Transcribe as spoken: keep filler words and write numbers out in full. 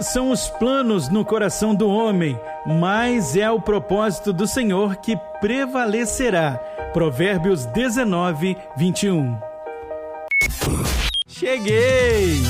São os planos no coração do homem, mas é o propósito do Senhor que prevalecerá. Provérbios dezenove, vinte e um. Cheguei!